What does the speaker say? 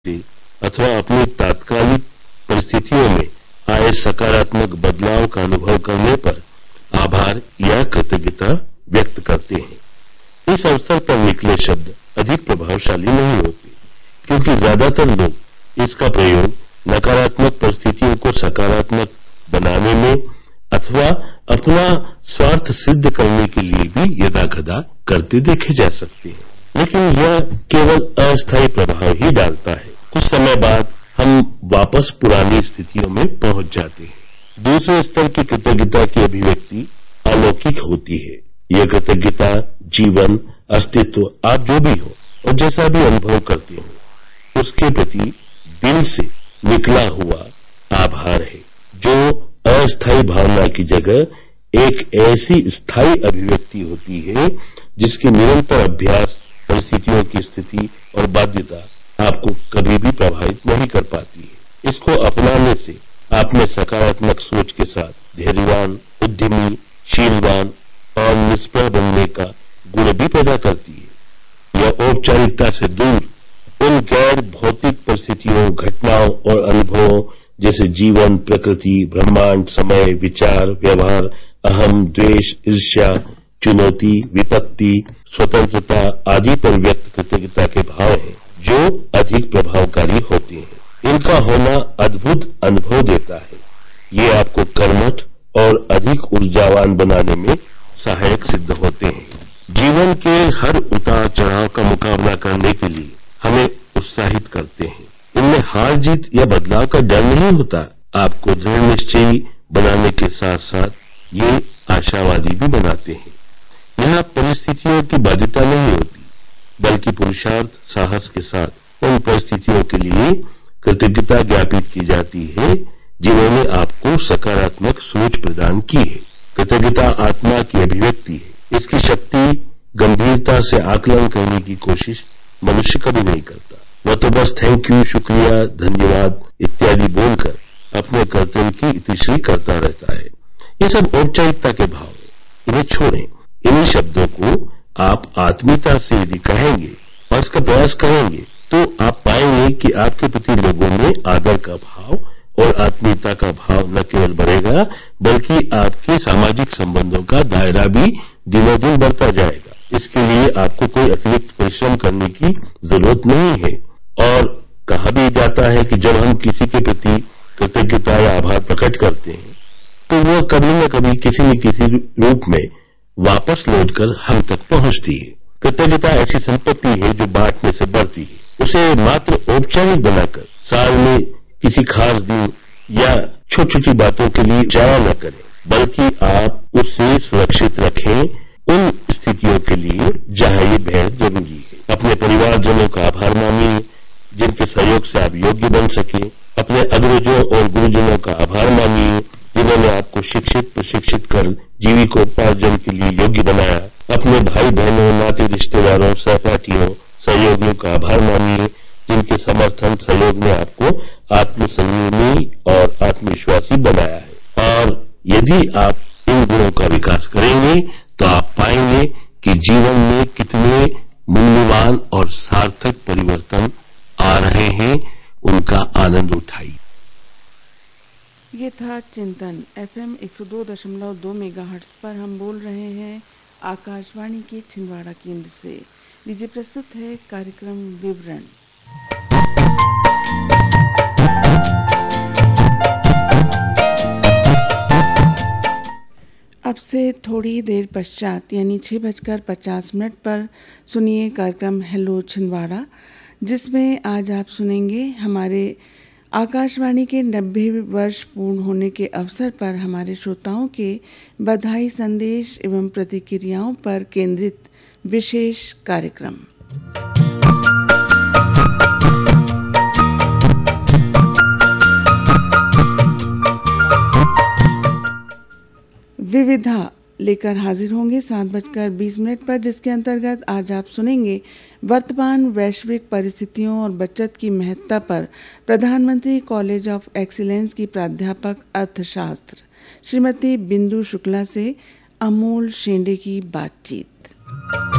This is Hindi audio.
अथवा अपनी तात्कालिक परिस्थितियों में आए सकारात्मक बदलाव का अनुभव करने पर आभार या कृतज्ञता व्यक्त करते हैं। इस अवसर पर निकले शब्द अधिक प्रभावशाली नहीं होते, क्योंकि ज्यादातर लोग इसका प्रयोग नकारात्मक परिस्थितियों को सकारात्मक बनाने में अथवा अपना स्वार्थ सिद्ध करने के लिए भी यदाकदा करते देखे जा सकते हैं, लेकिन यह केवल अस्थायी प्रभाव ही डालता है। कुछ समय बाद हम वापस पुरानी स्थितियों में पहुंच जाते हैं। दूसरे स्तर की कृतज्ञता की अभिव्यक्ति अलौकिक होती है। यह कृतज्ञता जीवन, अस्तित्व, आप जो भी हो और जैसा भी अनुभव करते हो, उसके प्रति दिल से निकला हुआ आभार है, जो अस्थायी भावना की जगह एक ऐसी स्थायी अभिव्यक्ति होती है जिसके निरंतर अभ्यास परिस्थितियों की स्थिति और बाध्यता आपको कभी भी प्रभावित नहीं कर पाती है। इसको अपनाने से आप में सकारात्मक सोच के साथ धैर्यवान, उद्यमी, शीलवान और निष्प्रह बनने का गुण भी पैदा करती है। यह औपचारिकता से दूर उन गैर भौतिक परिस्थितियों, घटनाओं और अनुभवों जैसे जीवन, प्रकृति, ब्रह्मांड, समय, विचार, व्यवहार, अहम, द्वेष, ईर्ष्या, चुनौती, विपत्ति, स्वतंत्रता आदि पर व्यक्त कृतज्ञता के भाव हैं, जो अधिक प्रभावकारी होते हैं। इनका होना अद्भुत अनुभव देता है। ये आपको कर्मठ और अधिक ऊर्जावान बनाने में सहायक सिद्ध होते हैं। जीवन के हर उतार चढ़ाव का मुकाबला करने के लिए हमें उत्साहित करते हैं। इनमें हार जीत या बदलाव का डर नहीं होता। आपको दृढ़ निश्चयी बनाने के साथ साथ ये आशावादी भी बनाते हैं। यहाँ परिस्थितियों की बाध्यता नहीं होती, बल्कि पुरुषार्थ, साहस के साथ उन परिस्थितियों के लिए कृतज्ञता ज्ञापित की जाती है जिन्होंने आपको सकारात्मक सोच प्रदान की है। कृतज्ञता आत्मा की अभिव्यक्ति है। इसकी शक्ति, गंभीरता से आकलन करने की कोशिश मनुष्य कभी नहीं करता। वह तो बस थैंक यू, शुक्रिया, धन्यवाद इत्यादि बोलकर अपने कर्तव्य की इतिश्री करता रहता है। ये सब औपचारिकता के भाव है, इन्हें छोड़ें। इन्हीं शब्दों को आप आत्मीयता से यदि कहेंगे और इसका प्रयास करेंगे तो आप पाएंगे कि आपके प्रति लोगों में आदर का भाव और आत्मीयता का भाव न केवल बढ़ेगा, बल्कि आपके सामाजिक संबंधों का दायरा भी दिनों दिन बढ़ता जाएगा। इसके लिए आपको कोई अतिरिक्त परिश्रम करने की जरूरत नहीं है। और कहा भी जाता है कि जब हम किसी के प्रति कृतज्ञता या आभार प्रकट करते हैं तो वह कभी न कभी किसी न किसी रूप में वापस लौटकर हम तक पहुंचती है। कृतज्ञता ऐसी संपत्ति है जो बांटने से बढ़ती है। उसे मात्र औपचारिक बनाकर साल में किसी खास दिन या छोटी छोटी बातों के लिए जाया न करें, बल्कि आप उसे सुरक्षित रखें उन स्थितियों के लिए जहां ये बेहद जरूरी है। अपने परिवारजनों का आभार मानिए जिनके सहयोग से आप योग्य बन सके। अपने अग्रजों और गुरुजनों का आभार मानिए जिन्होंने आपको शिक्षित प्रशिक्षित कर जीविकोपार्जन के लिए योग्य बनाया। अपने भाई बहनों, नाते रिश्तेदारों, सहपाठियों, सहयोगियों का आभार मानिए जिनके समर्थन सहयोग ने आपको आत्मसंयमी और आत्मविश्वासी बनाया है। और यदि आप इन गुणों का विकास करेंगे तो आप पाएंगे कि जीवन में कितने मूल्यवान और सार्थक परिवर्तन आ रहे हैं। उनका आनंद उठाइए। ये था चिंतन। FM 102.2 मेगाहर्ट्ज पर हम बोल रहे हैं आकाशवाणी के छिंदवाड़ा केंद्र से। लीजिए प्रस्तुत है कार्यक्रम विवरण। अब से थोड़ी देर पश्चात यानी 6:50 पर सुनिए कार्यक्रम हेलो छिंदवाड़ा, जिसमें आज आप सुनेंगे हमारे आकाशवाणी के 90 वर्ष पूर्ण होने के अवसर पर हमारे श्रोताओं के बधाई संदेश एवं प्रतिक्रियाओं पर केंद्रित विशेष कार्यक्रम। विविधा लेकर हाजिर होंगे 7:20 पर, जिसके अंतर्गत आज आप सुनेंगे वर्तमान वैश्विक परिस्थितियों और बचत की महत्ता पर प्रधानमंत्री कॉलेज ऑफ एक्सीलेंस की प्राध्यापक अर्थशास्त्र श्रीमती बिंदु शुक्ला से अमोल शेंडे की बातचीत।